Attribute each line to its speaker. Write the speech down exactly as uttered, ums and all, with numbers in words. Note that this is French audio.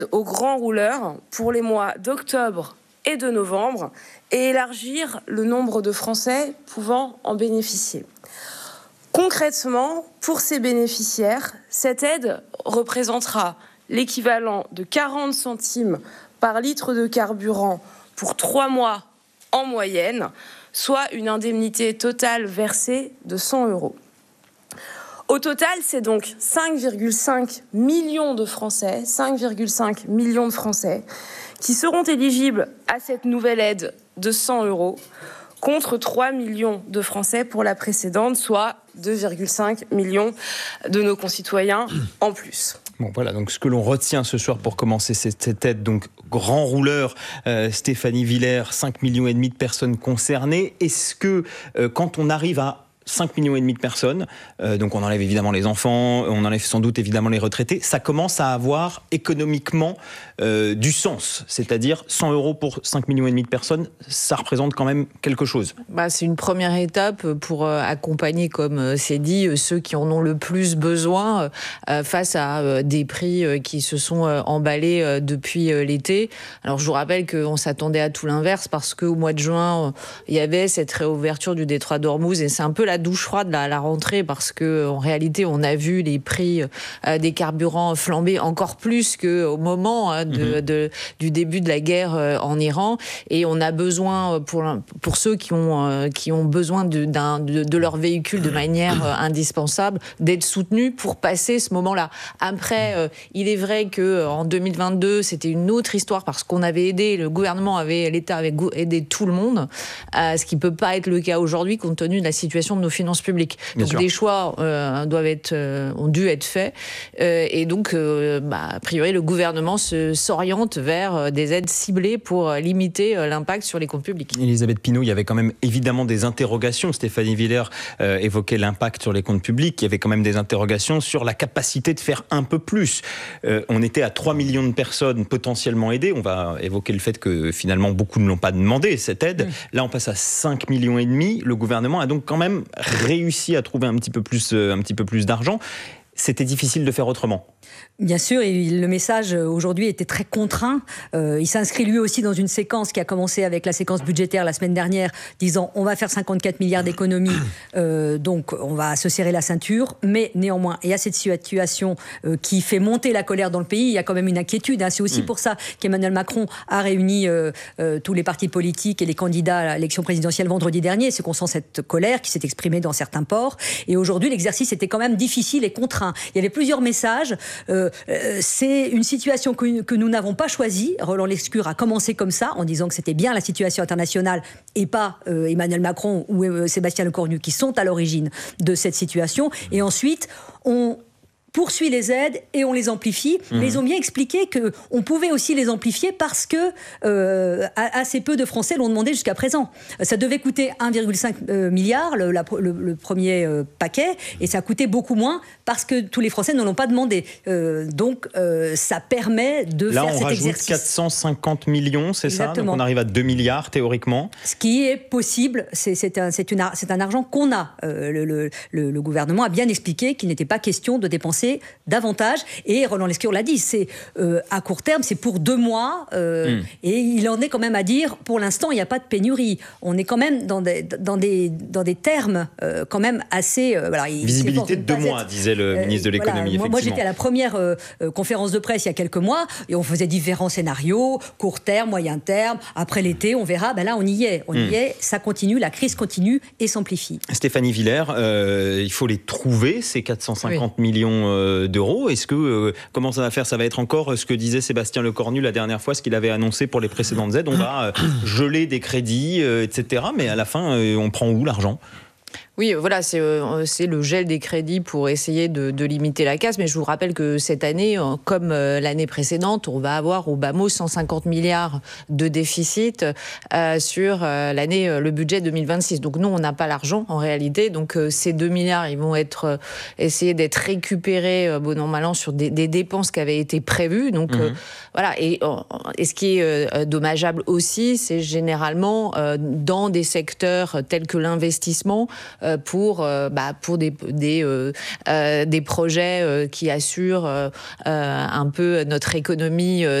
Speaker 1: aux grands rouleurs pour les mois d'octobre et de novembre et élargir le nombre de Français pouvant en bénéficier. Concrètement, pour ces bénéficiaires, cette aide représentera l'équivalent de quarante centimes par litre de carburant pour trois mois en moyenne, soit une indemnité totale versée de cent euros. Au total, c'est donc cinq virgule cinq millions de Français, cinq virgule cinq millions de Français qui seront éligibles à cette nouvelle aide de cent euros contre trois millions de Français pour la précédente, soit deux virgule cinq millions de nos concitoyens en plus.
Speaker 2: Bon, voilà, donc ce que l'on retient ce soir pour commencer cette, cette aide, donc grand rouleur, euh, Stéphanie Villers, cinq millions et demi de personnes concernées. Est-ce que euh, quand on arrive à cinq millions et demi de personnes, euh, donc on enlève évidemment les enfants, on enlève sans doute évidemment les retraités, ça commence à avoir économiquement euh, du sens, c'est-à-dire cent euros pour cinq millions et demi de personnes, ça représente quand même quelque chose.
Speaker 3: Bah, c'est une première étape pour euh, accompagner, comme euh, c'est dit, euh, ceux qui en ont le plus besoin euh, face à euh, des prix euh, qui se sont euh, emballés euh, depuis euh, l'été. Alors je vous rappelle qu'on s'attendait à tout l'inverse parce qu'au mois de juin, euh, il y avait cette réouverture du détroit d'Ormuz et c'est un peu la douche froide là, à la rentrée parce que en réalité on a vu les prix euh, des carburants flamber encore plus qu'au moment hein, de, mmh. de, du début de la guerre euh, en Iran et on a besoin pour, pour ceux qui ont, euh, qui ont besoin de, d'un, de, de leur véhicule de manière euh, indispensable d'être soutenus pour passer ce moment-là. Après euh, il est vrai qu'en deux mille vingt-deux c'était une autre histoire parce qu'on avait aidé, le gouvernement avait, l'État avait aidé tout le monde, euh, ce qui ne peut pas être le cas aujourd'hui compte tenu de la situation de nos finances publiques.
Speaker 2: Bien
Speaker 3: donc
Speaker 2: sûr.
Speaker 3: Des choix euh, doivent être, euh, ont dû être faits euh, et donc euh, bah, a priori le gouvernement se, s'oriente vers euh, des aides ciblées pour euh, limiter euh, l'impact sur les comptes publics.
Speaker 2: Elisabeth Pinault, il y avait quand même évidemment des interrogations. Stéphanie Villers euh, évoquait l'impact sur les comptes publics. Il y avait quand même des interrogations sur la capacité de faire un peu plus. Euh, on était à trois millions de personnes potentiellement aidées. On va évoquer le fait que finalement beaucoup ne l'ont pas demandé cette aide. Mmh. Là on passe à cinq millions et demi. Le gouvernement a donc quand même réussi à trouver un petit peu plus, un petit peu plus d'argent. C'était difficile de faire autrement.
Speaker 4: Bien sûr, et le message aujourd'hui était très contraint. Euh, il s'inscrit lui aussi dans une séquence qui a commencé avec la séquence budgétaire la semaine dernière, disant on va faire cinquante-quatre milliards d'économies, euh, donc on va se serrer la ceinture. Mais néanmoins, il y a cette situation euh, qui fait monter la colère dans le pays. Il y a quand même une inquiétude. Hein. C'est aussi mmh. pour ça qu'Emmanuel Macron a réuni euh, euh, tous les partis politiques et les candidats à l'élection présidentielle vendredi dernier. C'est qu'on sent cette colère qui s'est exprimée dans certains ports. Et aujourd'hui, l'exercice était quand même difficile et contraint. Il y avait plusieurs messages. Euh, Euh, c'est une situation que, que nous n'avons pas choisie. Roland Lescure a commencé comme ça, en disant que c'était bien la situation internationale et pas euh, Emmanuel Macron ou euh, Sébastien Lecornu qui sont à l'origine de cette situation. Et ensuite, on poursuit les aides et on les amplifie. Mmh. Mais ils ont bien expliqué qu'on pouvait aussi les amplifier parce que euh, assez peu de Français l'ont demandé jusqu'à présent. Ça devait coûter un virgule cinq milliard, le, la, le, le premier euh, paquet, et ça a coûté beaucoup moins parce que tous les Français ne l'ont pas demandé. Euh, donc euh, ça permet de
Speaker 2: Là,
Speaker 4: faire cet exercice. Là,
Speaker 2: on rajoute quatre cent cinquante millions, c'est
Speaker 4: Exactement.
Speaker 2: ça? Donc on arrive à deux milliards théoriquement.
Speaker 4: Ce qui est possible, c'est, c'est, un, c'est, une, c'est un argent qu'on a. Euh, le, le, le, le gouvernement a bien expliqué qu'il n'était pas question de dépenser davantage, et Roland Lescure l'a dit, c'est euh, à court terme, c'est pour deux mois, euh, mmh. et il en est quand même à dire, pour l'instant, il n'y a pas de pénurie. On est quand même dans des, dans des, dans des termes euh, quand même assez... Euh, voilà,
Speaker 2: Visibilité de deux mois, être, disait le euh, ministre de l'économie,
Speaker 4: voilà, moi, moi, j'étais à la première euh, euh, conférence de presse il y a quelques mois, et on faisait différents scénarios, court terme, moyen terme, après l'été, on verra, ben là, on y est, on mmh. y est, ça continue, la crise continue et s'amplifie.
Speaker 2: Stéphanie Villers, euh, il faut les trouver, ces quatre cent cinquante oui. millions d'euros. Est-ce que, euh, comment ça va faire? Ça va être encore ce que disait Sébastien Lecornu la dernière fois, ce qu'il avait annoncé pour les précédentes aides. On va euh, geler des crédits, euh, et cetera. Mais à la fin, euh, on prend où l'argent?
Speaker 3: Oui, voilà, c'est, euh, c'est le gel des crédits pour essayer de, de limiter la casse. Mais je vous rappelle que cette année, euh, comme euh, l'année précédente, on va avoir au bas mot cent cinquante milliards de déficit euh, sur euh, l'année, euh, le budget deux mille vingt-six. Donc nous, on n'a pas l'argent en réalité. Donc euh, ces deux milliards, ils vont être euh, essayer d'être récupérés, euh, bon an mal an, sur des, des dépenses qui avaient été prévues. Donc mmh. voilà. Et, et ce qui est euh, dommageable aussi, c'est généralement euh, dans des secteurs tels que l'investissement euh, pour, euh, bah, pour des, des, euh, euh, des projets euh, qui assurent euh, euh, un peu notre économie euh,